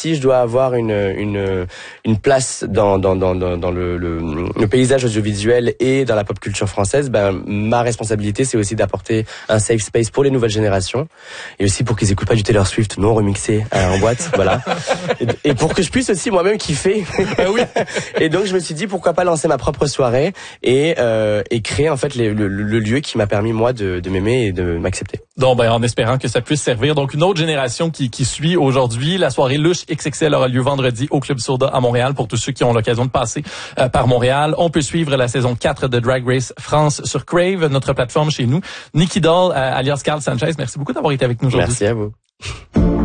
si je dois avoir une place dans le paysage audiovisuel et dans la pop culture française, ma responsabilité, c'est aussi d'apporter un safe space pour les nouvelles générations et aussi pour qu'ils écoutent pas du Taylor Swift non remixé en boîte, voilà. Et pour que je puisse aussi moi-même kiffer. Oui. Et donc je me suis dit pourquoi pas lancer ma propre soirée et créer en fait le lieu qui m'a permis moi de m'aimer et de m'accepter. Donc en espérant que ça puisse servir donc une autre génération qui suit aujourd'hui. La soirée Louche XXL aura lieu vendredi au Club Soda à Montréal pour tous ceux qui ont l'occasion de passer par Montréal. On peut suivre la saison 4 de Drag Race France sur Crave, notre plateforme chez nous. Nikki Doll alias Carl Sanchez, merci beaucoup d'avoir été avec nous aujourd'hui. Merci à vous.